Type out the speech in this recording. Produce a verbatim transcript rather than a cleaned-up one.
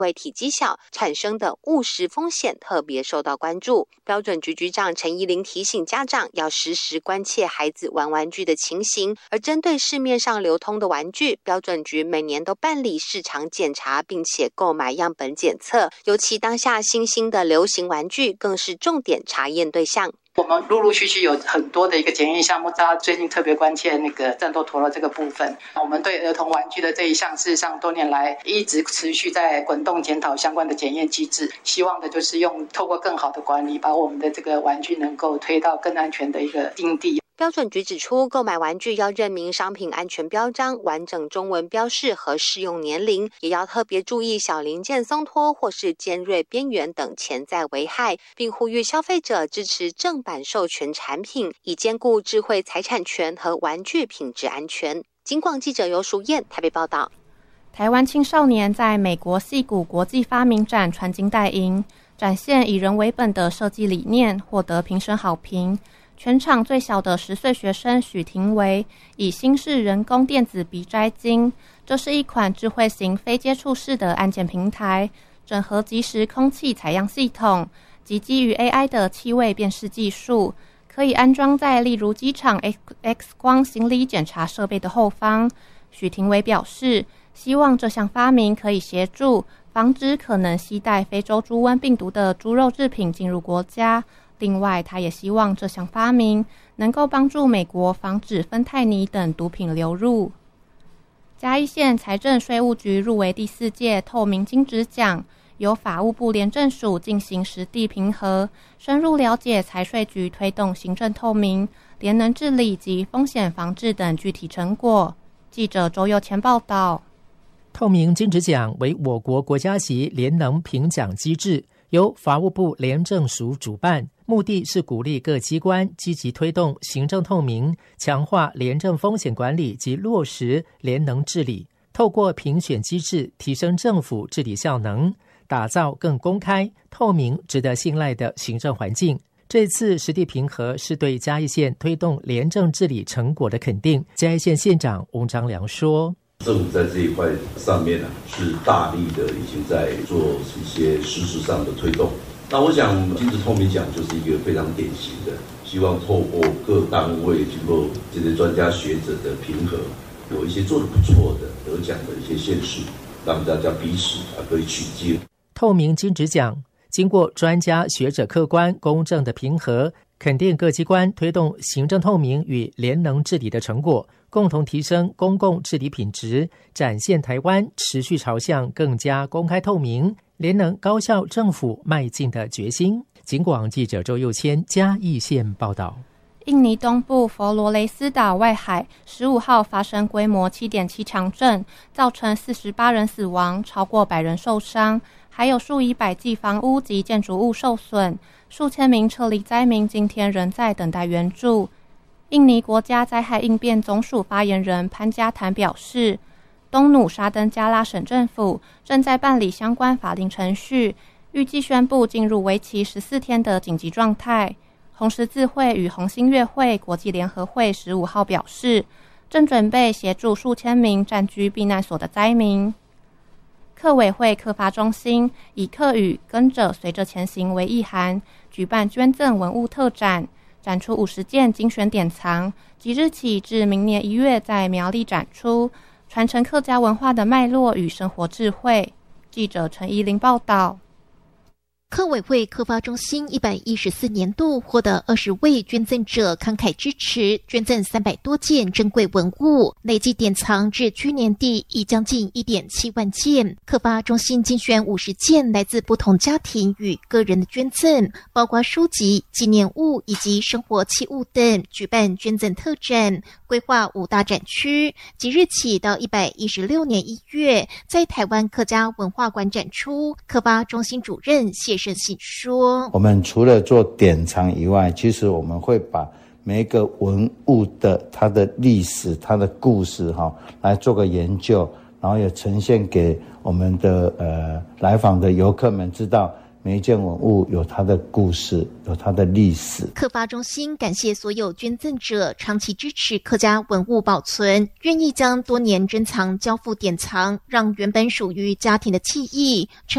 为体积小产生的误食风险特别受到关注。标准局局长陈怡玲提醒家长要时时关切孩子玩玩具的情形，而针对市面上流通的玩具，标准局每年都办理市场检查，并且购买样本检测，尤其当下新兴的流行玩具更是重点查验对象。 我们陆陆续续有很多的一个检验项目，大家最近特别关切那个战斗陀螺这个部分。我们对儿童玩具的这一项，事实上多年来一直持续在滚动检讨相关的检验机制，希望的就是用透过更好的管理，把我们的这个玩具能够推到更安全的一个境地。 标准局指出，购买玩具要认明商品安全标章、完整中文标示和适用年龄，也要特别注意小零件松脱或是尖锐边缘等潜在危害，并呼吁消费者支持正版授权产品，以兼顾智慧财产权和玩具品质安全。警广记者游淑燕台北报道。 台湾青少年在美国矽谷国际发明展穿金戴银，展现以人为本的设计理念，获得评审好评。全场最小的十岁学生许廷维以新式人工电子鼻摘金，这是一款智慧型非接触式的安检平台，整合即时空气采样系统及基于 A I 的气味辨识技术，可以安装在例如机场 X 光行李检查设备的后方。许廷维表示，希望这项发明可以协助防止可能携带非洲猪瘟病毒的猪肉制品进入国家。另外，他也希望这项发明能够帮助美国防止芬太尼等毒品流入。嘉义县财政税务局入围第四届透明金质奖，由法务部廉政署进行实地评核，深入了解财税局推动行政透明、廉能治理及风险防治等具体成果。记者周佑前报道。 透明金质奖为我国国家级廉能评奖机制，由法务部廉政署主办，目的是鼓励各机关积极推动行政透明，强化廉政风险管理及落实廉能治理，透过评选机制提升政府治理效能，打造更公开、透明、值得信赖的行政环境。这次实地评核是对嘉义县推动廉政治理成果的肯定。嘉义县县长翁章良说， 政府在这一块上面、啊、是大力的已经在做一些实质上的推动。那我想金质透明奖就是一个非常典型的，希望透过各单位经过这些专家学者的评核，有一些做得不错的得奖的一些县市，让大家彼此啊可以取经。 透明金质奖经过专家学者客观公正的评核，肯定各机关推动行政透明与廉能治理的成果，共同提升公共治理品质，展现台湾持续朝向更加公开透明、廉能高效政府迈进的决心。警广记者周佑谦嘉义县报道。 印尼东部佛罗雷斯岛外海十五号发生规模 七点七 强震，造成四十八人死亡，超过百人受伤，还有数以百计房屋及建筑物受损，数千名撤离灾民今天仍在等待援助。印尼国家灾害应变总署发言人潘加坦表示，东努沙登加拉省政府正在办理相关法令程序，预计宣布进入为期十四天的紧急状态。红十字会与红新月会国际联合会十五号表示，正准备协助数千名暂居避难所的灾民。客委会客发中心以客语跟着随着前行为意涵，举办捐赠文物特展，展出五十件精选典藏，即日起至明年一月在苗栗展出，传承客家文化的脉络与生活智慧。记者陈怡玲报道。 客委会客发中心一百一十四年度获得二十位捐赠者慷慨支持，捐赠三百多件珍贵文物，累计典藏至去年底已将近 一点七万件。客发中心精选五十件来自不同家庭与个人的捐赠，包括书籍、纪念物以及生活器物等，举办捐赠特展，规划五大展区，即日起到一百一十六年一月在台湾客家文化馆展出。客发中心主任谢盛信说， 我们除了做典藏以外，其实我们会把每一个文物的它的历史、它的故事哈，来做个研究，然后也呈现给我们的呃来访的游客们知道。每一件文物有它的故事，有它的历史。 客发中心感谢所有捐赠者长期支持客家文物保存，愿意将多年珍藏交付典藏，让原本属于家庭的记忆